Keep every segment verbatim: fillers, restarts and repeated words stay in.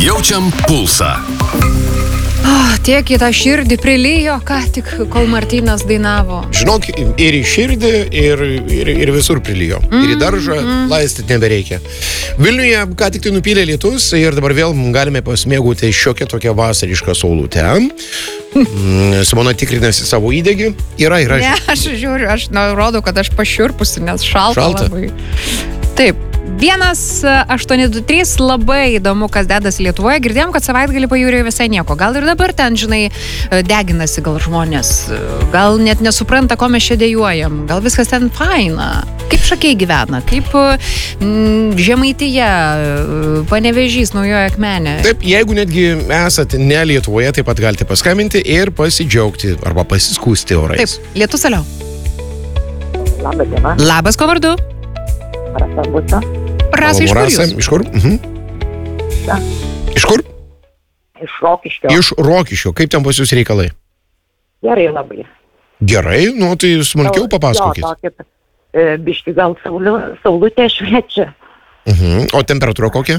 Jaučiam pulsą. Oh, tiek į tą širdį prilijo, ką tik, kol Martynas dainavo. Žinok, ir į širdį, ir, ir, ir visur prilijo. Mm, ir į daržą mm. laistyti nebereikia. Vilniuje ką tik tai nupylė lietus ir dabar vėl galime pasimėgauti šiokią tokią vasarišką saulutę. Mm, Simona tikrinasi savo įdegį. Yra, yra. Ne, aš žiūriu, aš nu, rodau, kad aš pašiurpusi, nes šalta, šalta labai. Taip. vienas aštuoni du trys, labai įdomu, kas dedas Lietuvoje. Girdėjom, kad savaitgalį pajūrėjo visai nieko. Gal ir dabar ten, žinai, deginasi gal žmonės. Gal net nesupranta, ko mes čia dejuojam. Gal viskas ten faina. Kaip Šakiai gyvena, kaip mm, Žemaitija, Panevėžys, Naujoji Akmenė. Taip, jeigu netgi esate ne Lietuvoje, taip pat galite paskambinti ir pasidžiaugti arba pasiskųsti orais. Taip, lietus toliau. Labas diena. Labas, ko vardu? Rasa Buta. Rasa, iš kur Rasa, jūs? iš kur? Mhm. Ja. Iš kur? Iš Rokiškio. Iš Rokiškio. Kaip ten pas jūs reikalai? Gerai labai. Gerai, nu tai smulkiau papasakokit. Jo, tokit, e, biški gal saulė, saulutė šviečia. Mhm. O temperatūra kokia?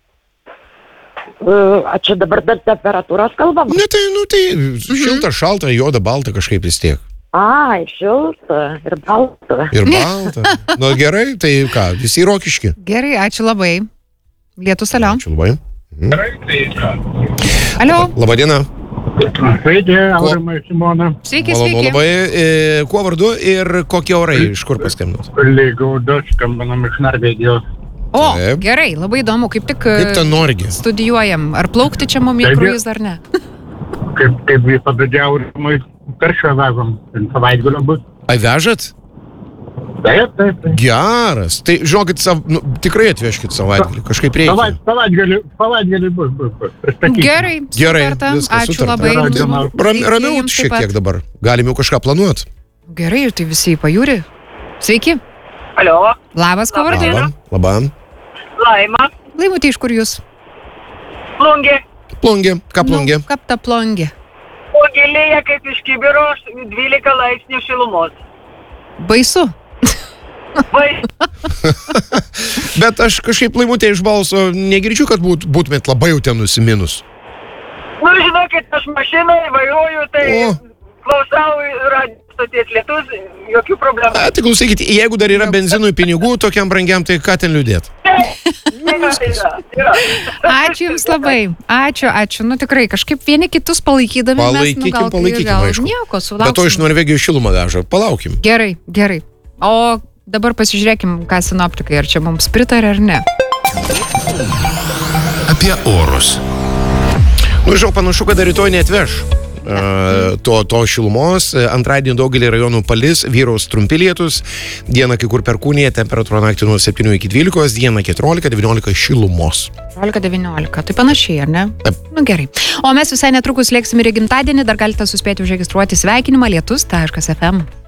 E, a čia dabar dar temperatūros kalbam? Ne, tai, nu tai šilta, šalta, juoda, balta kažkaip vis tiek. A, šilta ir balta. Ir balta. Nu gerai, tai ką, visi Rokiški. Gerai, ačiū labai. Lietus toliau. Ačiū labai. Mhm. Alio. Labadiena. Sveiki, Aurimai, Simona. Sveiki, Malonu sveiki. labai. E, kuo vardu ir kokie orai, iš kur paskambinot? Lygaudo, skambinam iš Norvegijos. O, Taip. gerai, labai įdomu, kaip tik Kaip ten Norgi? studijuojam. Ar plaukti čia mum į Taip, kruizą ar ne? Kaip, kaip visada Aurimai, karščio vežam, savaitgalio bus. Ai, vežat? Taip, taip, taip. Geras. Tai žinokit, sav, nu, tikrai atvežkit savaitgalį. Kažkaip reikia. Savait, savaitgalį, savaitgalį bus, bus, bus. Pristatysim. Gerai, Gerai, sutarta. viskas Ačiū sutarta. labai. Ramiau. Ram, Sveiki ramiau jums šiek taip tiek pat. dabar. Galim jau kažką planuot. Gerai, tai visi į pajūrį. Sveiki. Alio, Labas, ko vardu? Labam. Labam. Laima, Laimutė, iš kur jūs? plungė. Plungė. Ką plungė? Nu, kap ta plongė? O gilėje kaip iš kibiro dvylika laipsnių šilumos. Baisu. Vai, Bet aš kažkaip Laimutė iš balso negirdžiu, kad būt, būtumėt labai jau ten nusiminus. nu žinokit, aš mašiną vairuoju, tai O. klausau radio stoties lietus, jokių problemų. A, tai klausykit, jeigu dar yra benzinui pinigų tokiam brangiam, tai ką ten liūdėt? Yra, yra, yra. Ačiū jums labai. Ačiū, ačiū. Nu tikrai, kažkaip vieni kitus palaikydami mes, nu Palaikykim, gal, palaikykim, gal aišku. nieko, Bet to iš sulauksim. Norvegijos šilumą veža. Palaukim. Gerai, gerai. O dabar pasižiūrėkim, ką sinoptikai, ar čia mums pritarė ar ne. Apie orus. Nu, žinau, panašu, kad dar rytoj neatveš. Uh, to, to šilumos. Antradienį daugelį rajonų palis, vyraus trumpi lietus. Dieną kai kur perkūnija, temperatūra naktį nuo septynių iki dvylikos, dieną keturiolika devyniolika šilumos. keturiolika devyniolika, tai panašiai, ar ne? Taip. Nu gerai. O mes visai netrukus lėksime ir į gimtadienį, dar galite suspėti užregistruoti sveikinimą lietus taškas ef em.